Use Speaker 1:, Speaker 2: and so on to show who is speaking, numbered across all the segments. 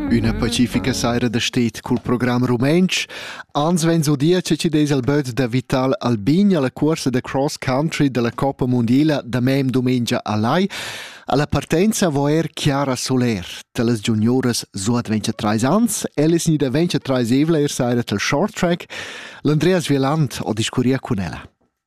Speaker 1: Una pacifica saira da stet col programma rumensch. Ans ven so dia ci des al böd da Vital Albin alla corsa da cross country della Coppa Mondiale da mem domenica a Lai. Alla partenza voer Chiara Soler, teles juniores suat 23 ans, elis ni da 23 evler saira tel short track, l'Andreas Wieland o discuria con ella.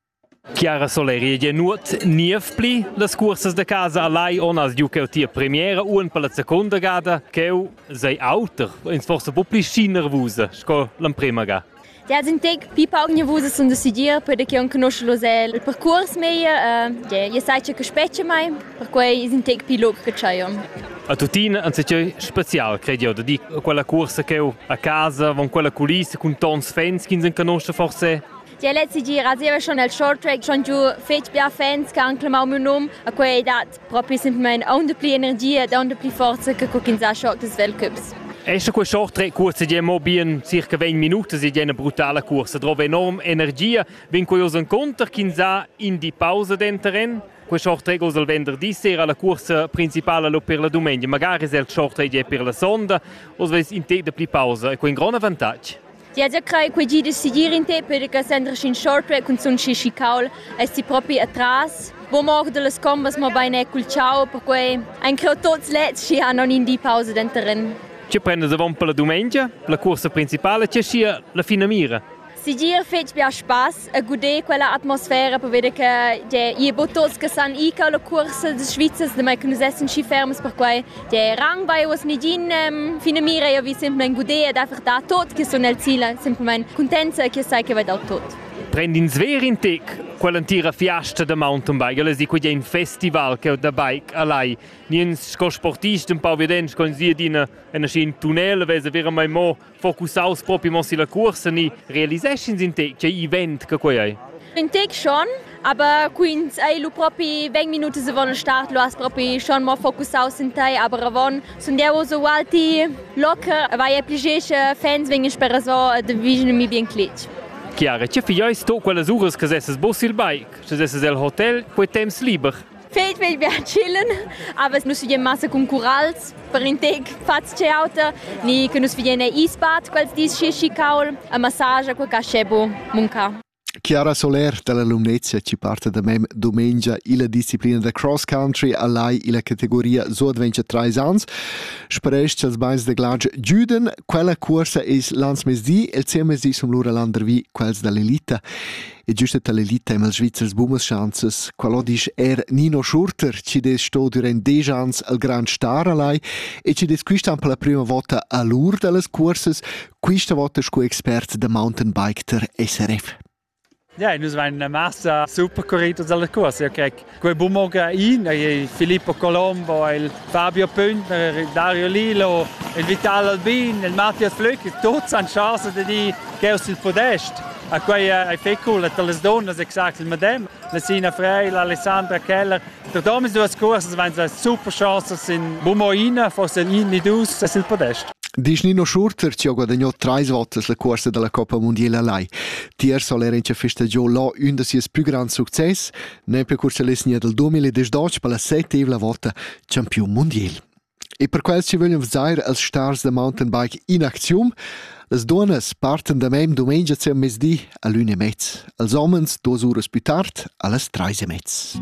Speaker 2: Chiara Soleri è nuot niefpli las cursas da casa a lei on as giu che tia premiera un per la seconda gada che sei auter ins forse po pli schi nervosa sco la prima ga.
Speaker 3: Ja, sind teg pipa auch nervosa sun decidir per che on conosce lo zel il percorso meia ja sai che specie mai per cui sind teg pilot che c'hai.
Speaker 2: A tutina anziché special credo da di quella corsa che a casa con quella culisse con tons fans che non conosce forse.
Speaker 3: Ja, letzte Gira, also ich schon als Short Track schon ju fetch bia fans che anche mau minum a quei dat proprio semplicemente onde pli energia e onde pli forza che in sa short des Weltcups.
Speaker 2: Esta quei short track corsa di mo bien circa 20 minuti si una brutale corsa, trova enorm energia, ven quei us incontr che sa in di pausa d'enteren. Quei short track us al venerdì sera la corsa principale lo per la domenica, magari se il short track è per la sonda, us ves in te de pli pausa e quei un grande vantaggio.
Speaker 3: Ja, già crei quei gi decidir in te perché sembra in short track con sun shishi kaul esti proprio atrás. Wo morgen de las combas mo bene col ciao per quei anche tots lets si hanno in di pausa denteren.
Speaker 2: Ci prende davon per la domenica, la corsa principale c'è sia la fine mira.
Speaker 3: Si gir fetch bia spaß, a gude quella atmosfera per vedere che i botos che san i la corsa des Schweizers de mai che essen schi fermes per quei de rang bei was ni din fine mira ja wie simplement gude ed einfach da tot che sono nel ziel simplement contenza che sai che vai da tot.
Speaker 2: Prendi in sver in tec quell'antira fiasta da mountain bike, alle si quei un festival che da bike a lei. Niens sco sportista un po' vedens con sia di una scin tunnel, vese vera mai mo focusaus proprio mo si la corsa ni realizations in tec, c'è event che quei hai.
Speaker 3: In tec schon, aber quindi lu proprio 20 minuti se von start lo has proprio schon mo focusaus in te, aber avon sunt ja so alti locker, vai a pligesche fans wegen spera so de vision mi bien klitsch.
Speaker 2: Chiara, c'è figlioi sto quelle ore che sesses bus il bike, che sesses el hotel, quei temps liber.
Speaker 3: Fehlt wir chillen, aber es muss wir massa con curals, per in teg fats c'è auto, ni che nus viene isbad, quels dis shishi kaul, a massage quel cachebo munca.
Speaker 1: Chiara Soler della Lumnezia ci parte da mem domenica la disciplina da cross country a lei la categoria sud 23 ans. Sprecht als beins de glage Juden, quella corsa is l'ans mesdi, el CMSD sum lura landervi quels dall'elita. E giusto dall'elita im Schweizers Bummeschanzes, quello dis Nino Schurter, ci des sto durant 10 ans al Grand Star a lei, e ci des quistan per la prima volta a lur dallas corsas, quista volta sco expert de mountain bike ter SRF.
Speaker 4: Ja, noi abbiamo una massa super corrida della corsa. Io credo che Bumoga il Filippo Colombo, il Fabio Püntner, il Dario Lilo, il Vital Albin, il Matthias Flöck, tutti hanno chance di che sul podest. A cui è cool, le donne, esatto, il madame, la Sina Frey, l'Alessandra Keller. Per domes due corse hanno super chance in Bumoina, forse in dus sul podest.
Speaker 1: Dis Nino Schurter ci ha guadagnato 3 volte la corsa della Coppa Mondiale a lei. Tier soler in festeggio là un de sies più gran success, ne per corsa lesnia del 2018 per la 7ª volta campion mondiale. E per quel ci vogliamo vedere als stars de mountain bike in azione. Les donnes parten da mem domenica zum mesdi a l'1:30. Els homens 2 ore più tard a les 3:30.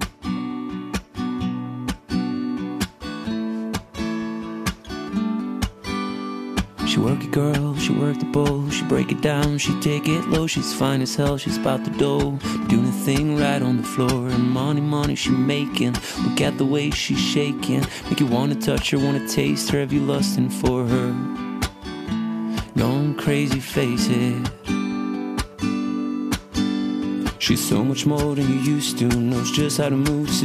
Speaker 5: She work it, girl, she work the bowl, she break it down, she take it low, she's fine as hell, she's about the dough, doing a thing right on the floor, and money she making, look at the way she's shaking, make you wanna touch her, wanna taste her, have you lusting for her, gone crazy, face it. She's so much more than you used to, knows just how to move,